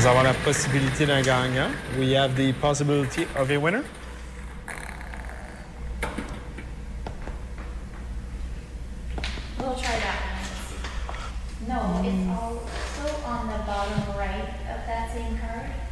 Nous avons la possibilité d'un gagnant. We have the possibility of a winner. We'll try that one. No, it's also on the bottom right of that same card.